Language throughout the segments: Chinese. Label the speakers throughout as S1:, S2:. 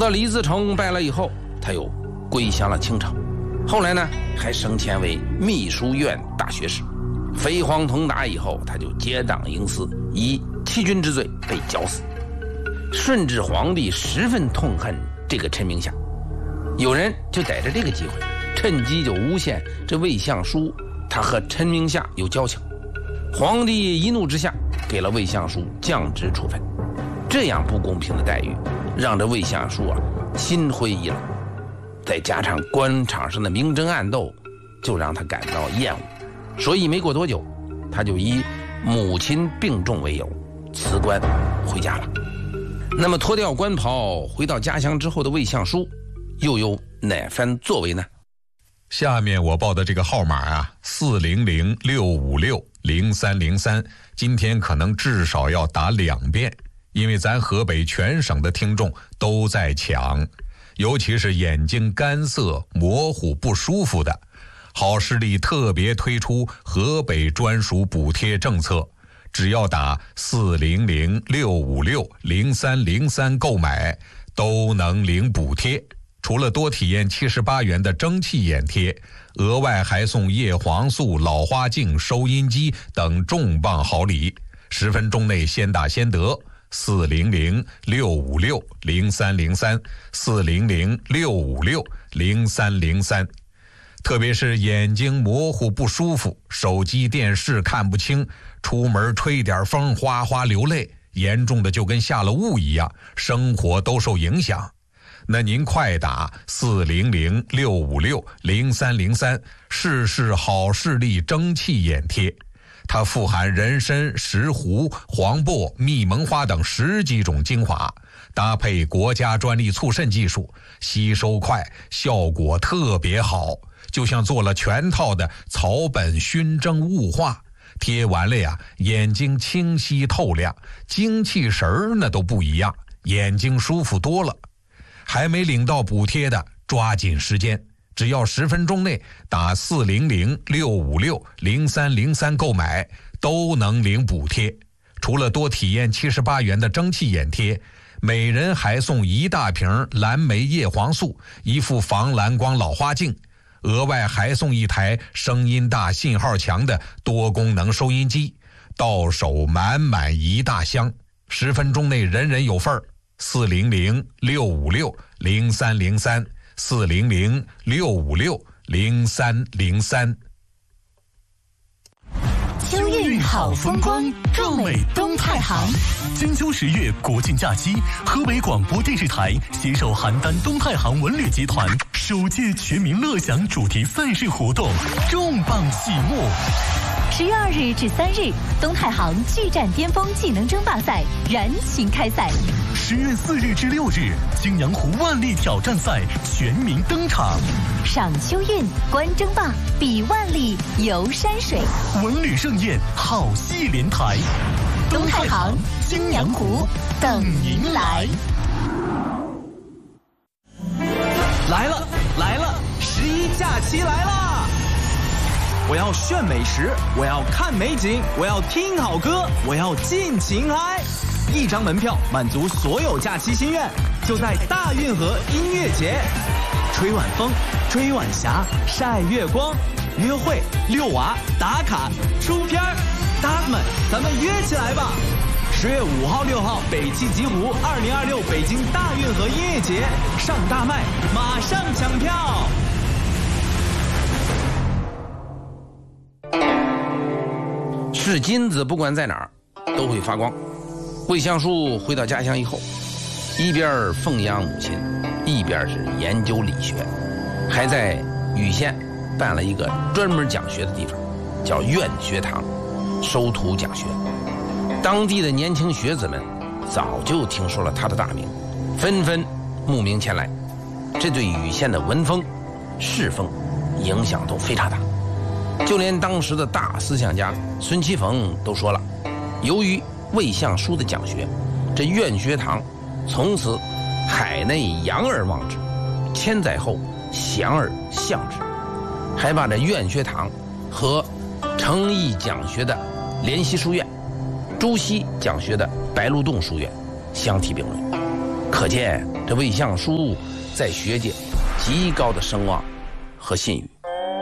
S1: 和李自成拜了以后，他又归降了清朝。后来呢，还升迁为秘书院大学士。飞黄腾达以后，他就结党营私，以欺君之罪被绞死。顺治皇帝十分痛恨这个陈明夏，有人就逮着这个机会，趁机就诬陷这魏相书他和陈明夏有交情。皇帝一怒之下，给了魏相书降职处分。这样不公平的待遇，让这魏相书心灰意冷，再加上官场上的明争暗斗，就让他感到厌恶。所以没过多久，他就以母亲病重为由辞官回家了。那么脱掉官袍回到家乡之后的魏相书又有哪番作为呢？
S2: 下面我报的这个号码啊，400-656-0303，今天可能至少要打2遍，因为咱河北全省的听众都在抢，尤其是眼睛干涩、模糊、不舒服的，好视力特别推出河北专属补贴政策，只要打400-656-0303购买，都能领补贴。除了多体验78元的蒸汽眼贴，额外还送叶黄素、老花镜、收音机等重磅好礼。10分钟内先打先得，400-656-0303 400-656-0303。特别是眼睛模糊不舒服，手机电视看不清，出门吹点风哗哗流泪，严重的就跟下了雾一样，生活都受影响。那您快打400-656-0303试试好视力蒸汽眼贴，它富含人参、石斛、黄柏、蜜蒙花等10几种精华，搭配国家专利促渗技术，吸收快，效果特别好，就像做了全套的草本熏蒸雾化，贴完了呀，眼睛清晰透亮，精气神儿那都不一样，眼睛舒服多了。还没领到补贴的，抓紧时间，只要10分钟内打400-656-0303购买，都能领补贴。除了多体验78元的蒸汽眼贴，每人还送1大瓶蓝莓叶黄素，一副防蓝光老花镜，额外还送一台声音大、信号强的多功能收音机，到手满满一大箱。10分钟内人人有份儿。400-656-0303 400-656-0303。
S3: 秋韵好风光，壮美东太行。金秋10月国庆假期，河北广播电视台携手邯郸东太行文旅集团首届全民乐享主题赛事活动重磅启幕。10月2日至3日，东太行巨战巅峰技能争霸赛燃情开赛。10月4日至6日，青阳湖万历挑战赛全民登场。赏秋韵，观争霸，比万历，游山水，文旅盛宴，好戏连台。东太行，青阳湖，等您来。
S4: 来了来了，11假期来啦！我要炫美食，我要看美景，我要听好歌，我要尽情嗨！一张门票满足所有假期心愿，就在大运河音乐节。吹晚风，追晚霞，晒月光，约会、遛娃、打卡、出片儿，搭子们，咱们约起来吧！10月5号、6号，北汽极狐2026北京大运河音乐节上大麦，马上抢票！
S1: 是金子，不管在哪儿都会发光。魏相书回到家乡以后，一边奉养母亲，一边是研究理学，还在禹县办了一个专门讲学的地方，叫苑学堂，收徒讲学。当地的年轻学子们早就听说了他的大名，纷纷慕名前来，这对禹县的文风、士风影响都非常大。就连当时的大思想家孙其凤都说了，由于魏相书的讲学，这苑学堂从此海内扬而望之，千载后降而向之，还把这苑学堂和诚毅讲学的联西书院、朱熹讲学的白鹿洞书院相提并论。 可见这魏相书在学界极高的声望和信誉。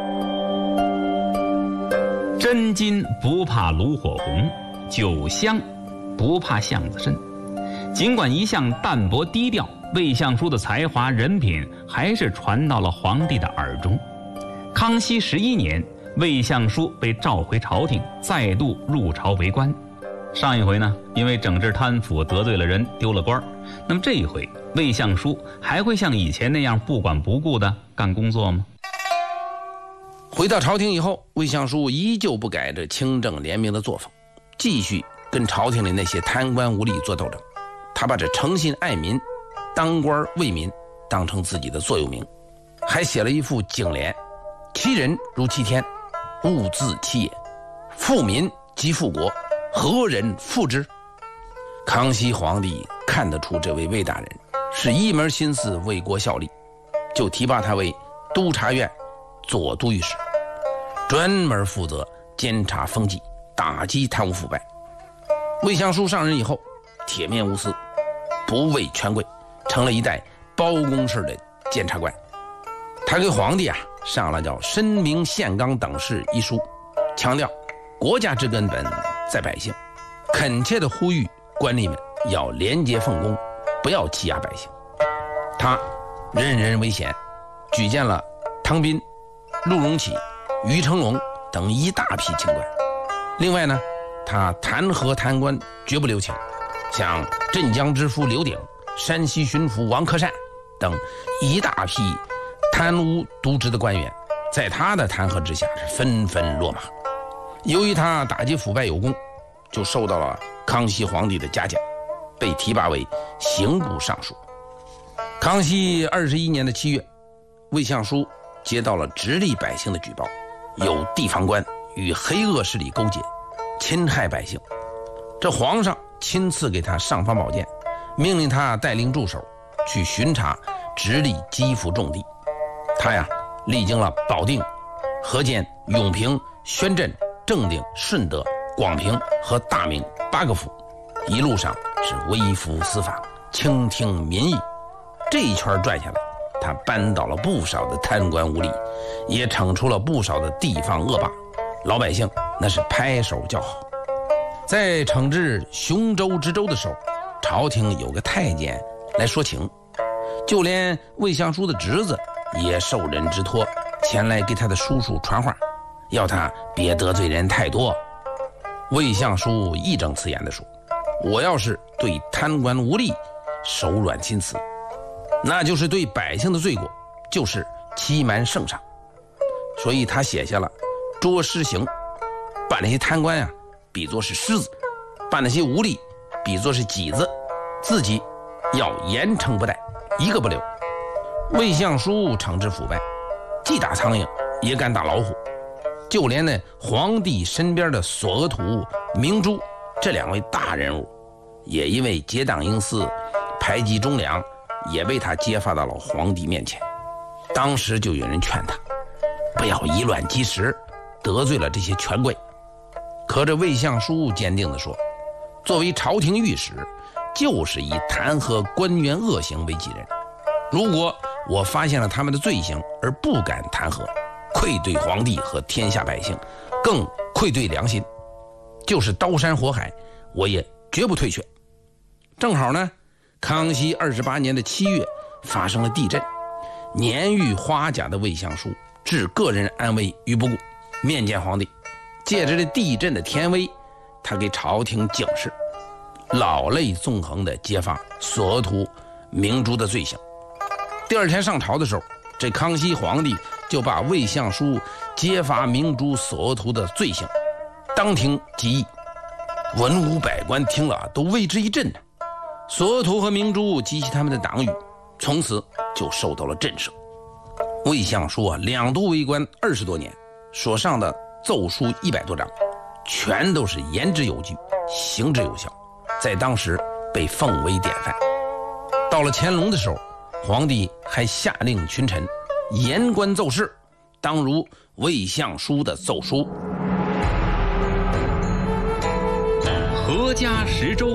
S5: 真金不怕炉火红，酒香不怕巷子深。尽管一向淡泊低调，魏相书的才华人品还是传到了皇帝的耳中。康熙11年，魏相书被召回朝廷，再度入朝为官。上一回呢，因为整治贪腐得罪了人，丢了官。那么这一回，魏相书还会像以前那样不管不顾的干工作吗？
S1: 回到朝廷以后，魏相书依旧不改这清正廉明的作风，继续跟朝廷里那些贪官污吏做斗争。他把这诚心爱民、当官为民当成自己的座右铭，还写了一副警联：其人如其天，物自其也，富民即富国，何人负之？康熙皇帝看得出这位魏大人是一门心思为国效力，就提拔他为督察院左都御史，专门负责监察风纪，打击贪污腐败。魏相书上任以后，铁面无私，不畏权贵，成了一代包公式的监察官。他给皇帝上了叫《申明宪纲等事》一书，强调国家之根本在百姓，恳切地呼吁官吏们要廉洁奉公，不要欺压百姓。他任人唯贤，举荐了唐斌、陆荣启、于成龙等一大批清官。另外呢，他弹劾贪官绝不留情，像镇江知府刘鼎、山西巡抚王克善等一大批贪污渎职的官员，在他的弹劾之下是纷纷落马。由于他打击腐败有功，就受到了康熙皇帝的嘉奖，被提拔为刑部尚书。康熙21年的7月，魏相书接到了直隶百姓的举报，有地方官与黑恶势力勾结，侵害百姓。这皇上亲自给他上方宝剑，命令他带领助手去巡查直隶基府重地。他历经了保定、河间、永平、宣镇、正定、顺德、广平和大名8个府，一路上是微服私访，倾听民意。这一圈转下来，他扳倒了不少的贪官污吏，也惩处了不少的地方恶霸，老百姓那是拍手叫好。在惩治雄州知州的时候，朝廷有个太监来说情，就连魏相书的侄子也受人之托前来给他的叔叔传话，要他别得罪人太多。魏相书义正辞严地说，我要是对贪官污吏手软心慈，那就是对百姓的罪过，就是欺瞒圣上。所以他写下了捉狮刑，把那些贪官比作是狮子，把那些污吏比作是麂子，自己要严惩不贷，一个不留。魏相书惩治腐败，既打苍蝇也敢打老虎，就连那皇帝身边的索额图、明珠这2位大人物，也因为结党营私、排挤忠良，也被他揭发到了皇帝面前。当时就有人劝他不要以卵击石，得罪了这些权贵。可这魏相书坚定地说，作为朝廷御史，就是以弹劾官员恶行为己任。如果我发现了他们的罪行而不敢弹劾，愧对皇帝和天下百姓，更愧对良心，就是刀山火海，我也绝不退却。正好呢，康熙28年的7月发生了地震，年逾花甲的魏相书置个人安危于不顾，面见皇帝，借着这地震的天威，他给朝廷警示，老泪纵横地揭发索额图、明珠的罪行。第2天上朝的时候，这康熙皇帝就把魏相书揭发明珠、索额图的罪行当庭记忆。文武百官听了都为之一振。索额图和明珠及其他们的党羽从此就受到了震慑。魏相书2度为官20多年，所上的奏书100多章，全都是言之有据，行之有效，在当时被奉为典范。到了乾隆的时候，皇帝还下令群臣言官奏事，当如魏相书的奏书。
S5: 阖家10州，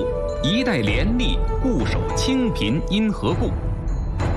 S5: 一代廉吏固守清贫因何故？